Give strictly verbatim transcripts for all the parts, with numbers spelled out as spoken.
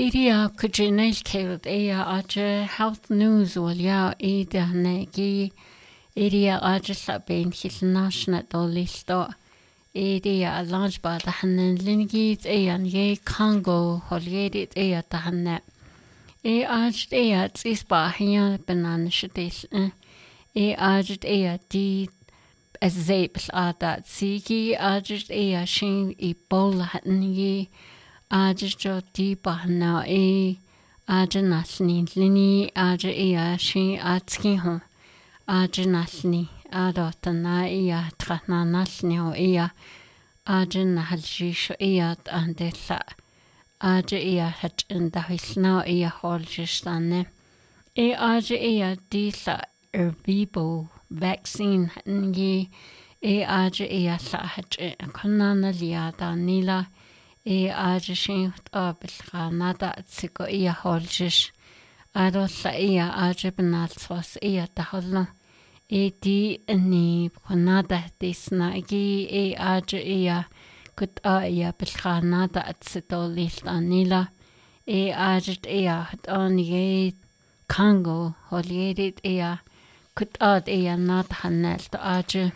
Diria kujinel keld ea aje health news walya e de negi area aje sabin hilnashna dolisto area large ba da hanen lingit e an ye Congo holyerit e ta hanne e aje e tsis ba hya banan shidis e aje e di azepl ada sigi aje e shin e bol hatten ye Aja jo di bahna e aja nasni lini aja e a shi atski ho aja nasni adotana e a trana nasni ho e a aja nahalji sho e a andela aja e a hat inda hisna e a holjistanne e aja e a di sa erbibo vaccine ngi e aja e a sa hat kanana liada nila e aja shin abil nada tsiko ia holjish ado sa ia aja benal swas ia taholno e di ni nada disna gi e aja ia kut a ia bil nada tsito listanila e aja ia hat on ye Congo holierit ia kut ad ia nada hanel to aja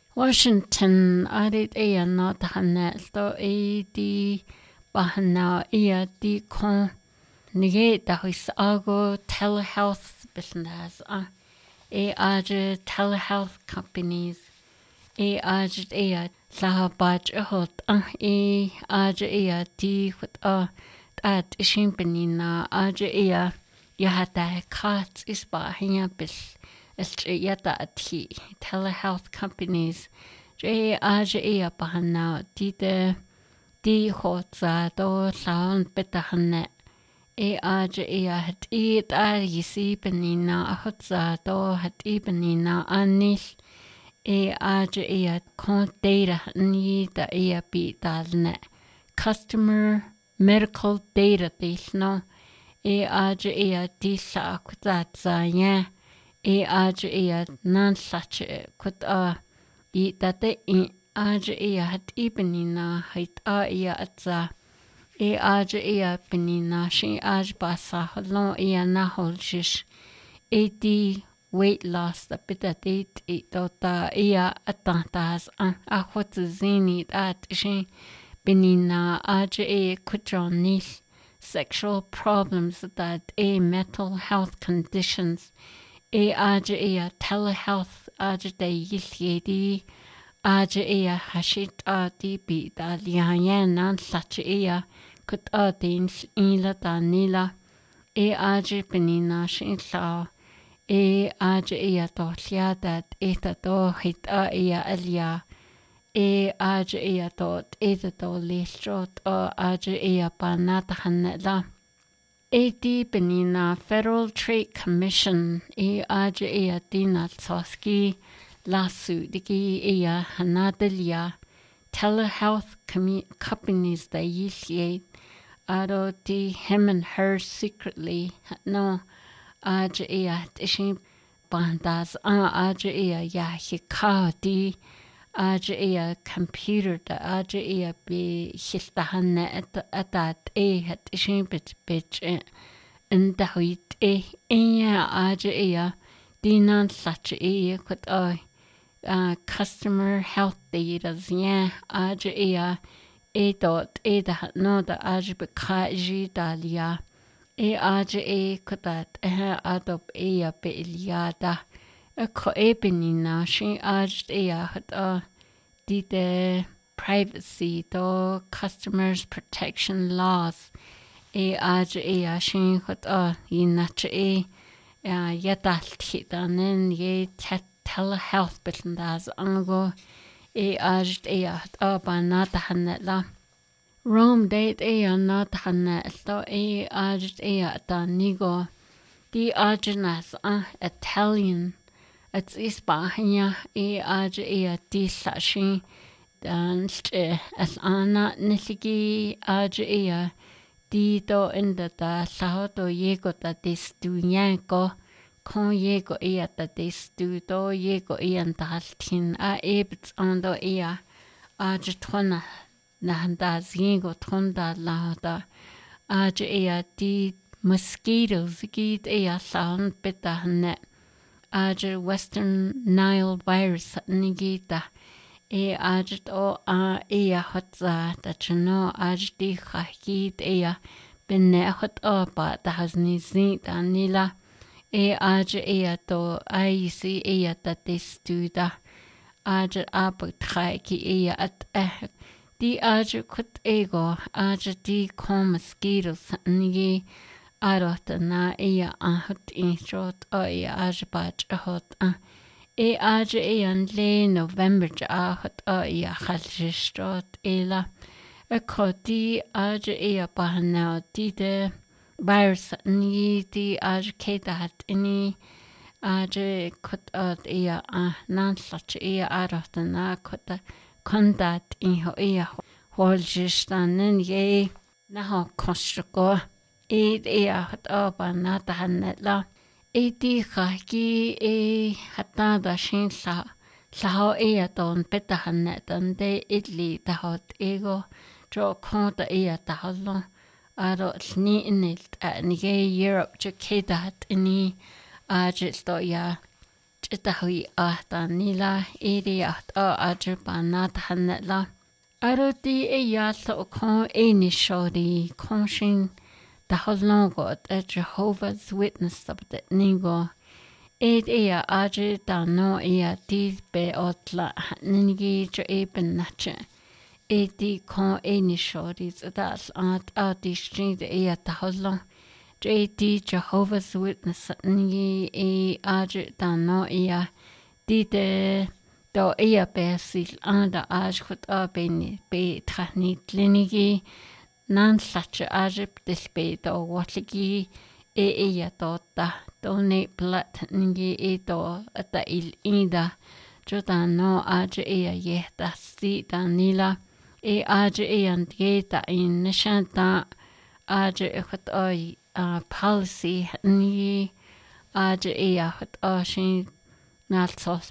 Washington arit ea not hanel to e di bahna ea di kon nige da his ago telehealth business a e aje telehealth companies e aje ea la baj hot a e aje ea di hot a at ishimpenina aje ea ya hata kat is ba hinya bis Yata ati telehealth companies J aja ea bahana di de di hotza do laun betahane e aja ea hat i da yisi benina hotza do hat i benina anis e aja ea kon data ni da ea bi dalne customer medical data no e aja ea di sa kutza ya e aja ea nan sache kut a i tate i aja ea hat i benina hait a ea atza e aja ea benina shi aja basa halon ea na holjish e di weight loss da bita date e dota ea atantas a a hot zini at shi benina aja ea kutron nis sexual problems that a mental health conditions e aja ea telehealth aja de yildi aja ea hashit a di bi da liayen nan sacha ea kut a din ila da nila e aja benina shin la e aja ea to liada eta to hit a ea alia e aja ea to eta to listrot a aja ea banata hanela E di benina Federal Trade Commission e aja ea dina tsoski lasu digi ea hanadelia telehealth companies da yisye aro di him and her secretly no aja ea ishi bandas a aja ea ya hika di aja ea computer da aja ea be hiltahanne atat e hat ishi bit bit in da huit e ea aja ea dinan sacha ea kut a customer health data zya aja ea e dot e da no da aja be kaji dalia e aja e kutat e adop ea be iliada Ko ebenina shi aja ea hat a di de privacy do customers protection laws e aja ea shi hat a inacha e yadal titanen ye telehealth bitlandas ango e aja ea hat a banata hanela Rome date ea not hanela e aja ea da nigo di ajanas a Italian It's Ispania e aja ea di sashi dan as ana nisigi aja ea di do inda da sahoto yego da distu yanko kon yego ea da distu do yego ea daltin a ebits ando ea aja tona na handa zingo tonda la da aja ea di mosquitoes gid ea lawn bita hanne aja Western Nile virus nigita e aja o a ea hotza da chno aja di khahid ea benne hot o ba da hasni zin da nila e aja ea to ai si ea da testuda aja abut khaki ea at eh di aja kut ego aja di kom mosquitoes nigi arota na ea ahut in short o ea aja bach ahot a e aja ea le November ja ahot o ea khalshistot ela a koti aja ea bahana di de virus ni di aja kedat ini aja kut od ea a nan slach ea arota na kut kondat in ho ea holjistanen ye na ho kostroko e ea hat aba na tahannet la e di khaki e hatta da shin sa sa ho ea don betahannet and de idli da hot ego jo konta ea da hallo aro sni inilt an ye Europe jo kedat ini a jisto ya jita hui a ta nila e di at a ajir ba na tahannet la aro di e ya so kon e ni shori kon shin da hallo got a Jehovah's Witness of the nigo e ea ajir da no ea di be otla ningi jo e ben nache e di kon e ni shori zdas at a di strid ea da hallo J D Jehovah's Witness ni e ajir da no ea di de do ea besil anda aj khut a beni be trahni klinigi nan sacha ajib dis be do watligi e ea do da donate blood ngi e do ata il ida jota no aj ea ye da si da nila e aj ea nge da in nishanta aj khut ai Uh, policy ni aja ea hot ashin nalsos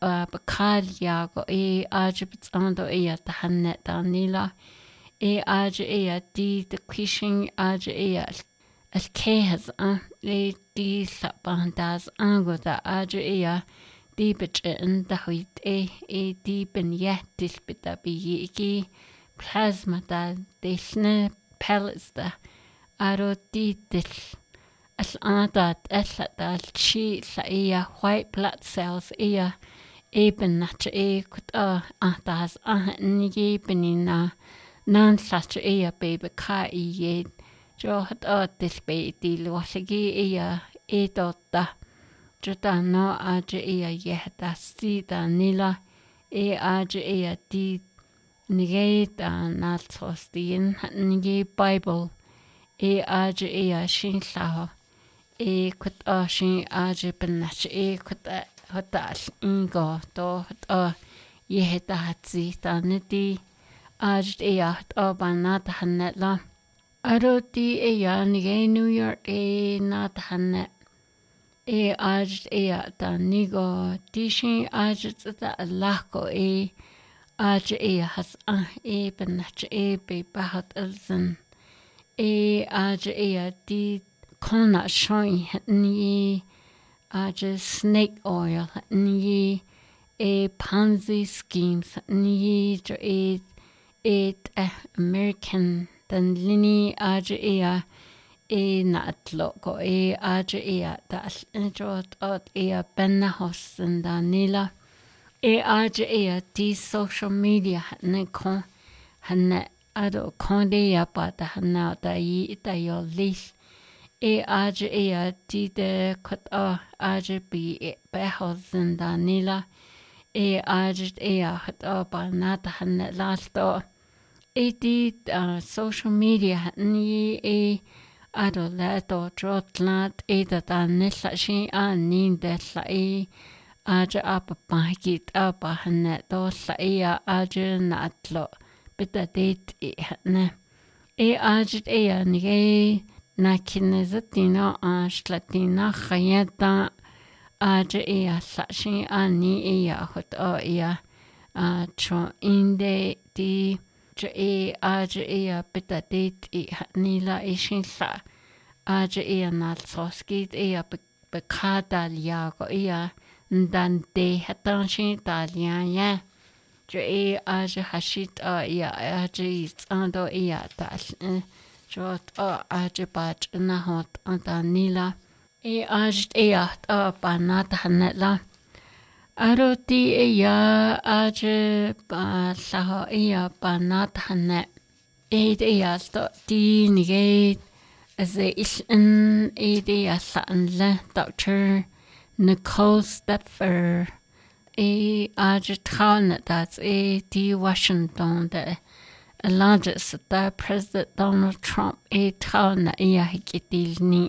bakalia go e aja bitsando ea tahannet da nila e aja ea di the quishing aja ea as kehas e di sabandas ango da aja ea di bitchen da huit e e di ben yetis bita bi ki plasma da desne pellets da aro titil as adat ella dal chi la ea white blood cells ea eben nach e kut a atas a nigi benina nan sach ea baby ka i ye jo hat a til be di lwasigi ea e dotta jota no a je ea ye da si da nila e a je ea di nige da nalsos din nigi bible e aja e a shin lao e kut a shin aja benach e kut a hotal ingo do hot a ye heta hatsi ta niti aja e a hot a banat hannet la aro ti e ya nige New York e nat hannet e aja e a ta nigo ti shin aja tsata lako e aja e has a e benach e be bahat alzan e aja ea di kona shoin ni aja snake oil ni e Ponzi schemes ni jo e e American dan lini aja ea e natlo ko e aja ea da jot ot ea benna hosen da nila e aja ea di social media ne kon hanne ado konde ya pata hana da yi da yo lis e aja e a di de kot a aja bi e be hosen da nila e aja e a hat a ba na da hana lasto e di social media ni e ado la do trotlat e da da nila shi a nin de la e aja apa pahit apa hana do la e a aja natlo bita date e hatna e ajit e nige na kinezatina a shlatina khayata aja e sa shi ani e ya hot o ya a tro inde di e aja e bita date e nila e shinla aja e nal soskit e bekada liago e ndan de hatan shin talian ya e aja hashit a ya aja itsando e tal jot a aja bach na hot anta nila e aja e a banata hanela Aroti iya aja ba saho iya ba nat hanne. Eid iya sto di nige ze isin eid iya sa le Doctor Nicole Stepfer. E aja traun dat e di Washington de largest da President Donald Trump e traun iya hikitil ni.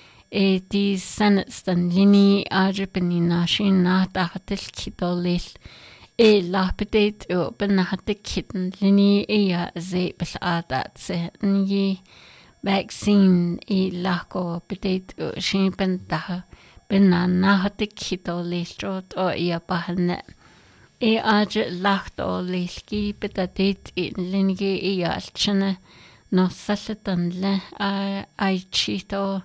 E di Senate stan lini arjipini nashin na tahatil kidolil e lapidate o benahatik kitten lini e ya ze bisadat se ni vaccine e lako bedate o shin bentaha benanahatik kidolil trot o ya bahane e arj lakto lilki bedate e lingi e ya alchana no sasatan le ai chito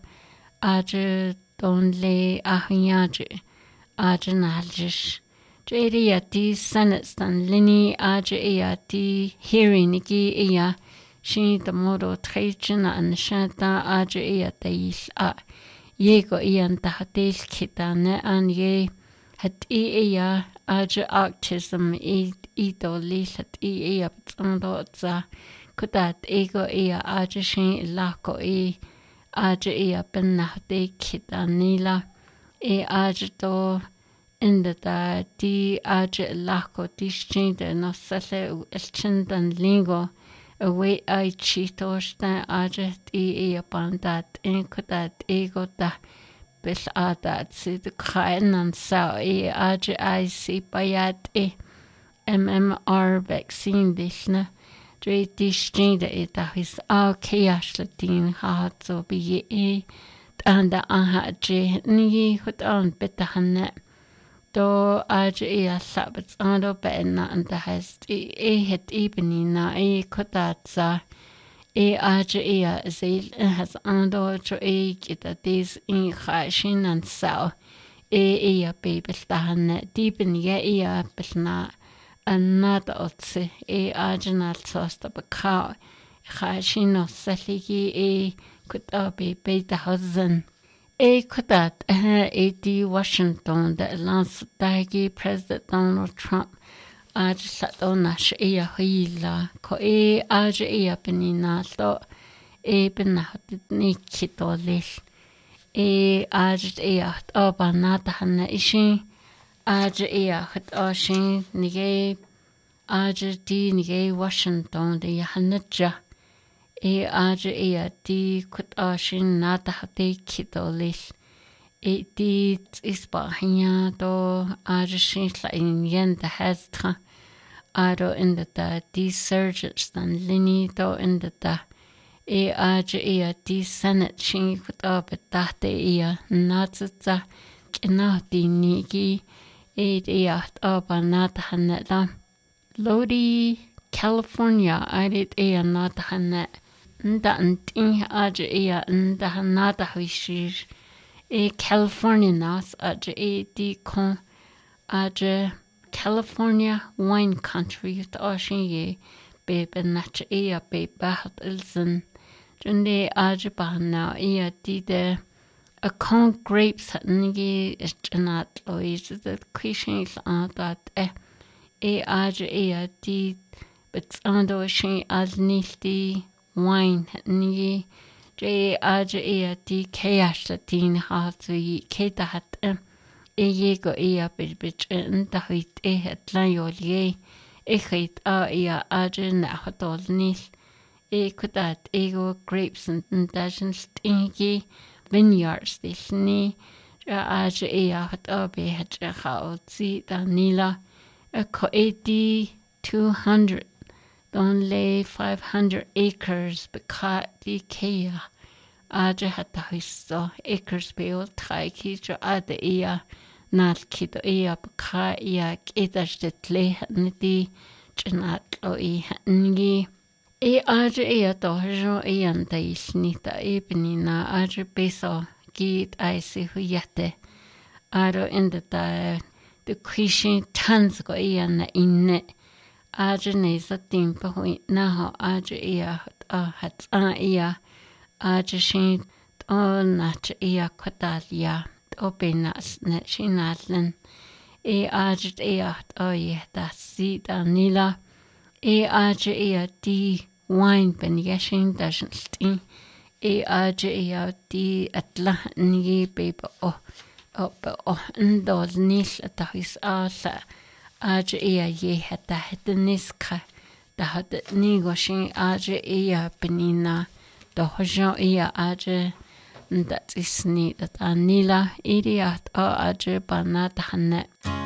Aja don le ahiyaji aja naljish. Jadi ya di Senate stan lini aja iya di hearing niki iya shi the modo trejina an shanta aja iya teis a yego iya tahatil kitane an ye hat iya aja autism i ido lis hat iya btsando za kudat ego iya aja shi lako i aja iya benahde kita nila e aja do inda da di aja lako di shinda no sale elchindan lingo awe ai chito sta aja di iya bandat in kudat ego da bis adat sid kainan sao e aja ai si bayat e M M R vaccine dishna Dre distinda e da his a keashla din ha so bi e anda aha je ni hut an betahanne do aje e sabat ando benna anda hast e het ibni na e kotatsa e aje e zel has ando cho e kita des in khashin an sao e e bebel dahanne dibin ye e belna Another otse e arginal sosta bakau khashino saligi e kutabi beta hazan e kutat e di Washington the lance dagi President Donald Trump aj satona shia hila ko e aj e apnina to e benat nikitolish e aj e at abanata hanna ishi Aja iya het ashin nige aja di nige Washington de yahanja e aja iya di kut ashin nata hate kidolis e di isbahnya do aja shin la in yenda hastra ado in the da di surgeons dan lini do in the da e aja iya di senate shin kut abetate iya natsa kina di nigi Eight eight abanat hanela Lodi, California. I did a not hanet. Nda anting aja ea nda hanata wishish. E California nas aja e di con aja California wine country yut ashin ye be benach ea be bahat ilzen. Junde aja bahana ea di de A con grapes nigi istinat lois the quishin that e e aja e di but ando shin as nifty wine nigi j aja e di kayash latin hat we keta hat e yego e bit bit in the hit e het lanjolje e hit a e aja na hatol nis e kudat ego grapes and dajin stingy vineyards dilni aja e hat obe het chaotsi danila a ko eighty two hundred don lay five hundred acres bekat di kea aja hat hisso acres beo traiki jo ade ea nal kido ea beka ea kidash de tle niti chinat o i hangi. E aja e a dojo e anda i snita e benina aja beso git ai si huyate. Aro inda da the krishin tons go e ana inne. Aja ne sa timpa hui naho aja e a hat a e a aja shin o nat e a kwadalia. O benas ne shinatlen. E aja e a o ye da si da nila. E aja e a di wine ben yeshin dashin stin. E aja e a di atla ni beba o o o ndol nis atahis ala. Aja e a ye hata hata niska. Da hata ni goshin aja e a benina. Da hojon e a aja that is neat that anila idiot o aja banat hanet.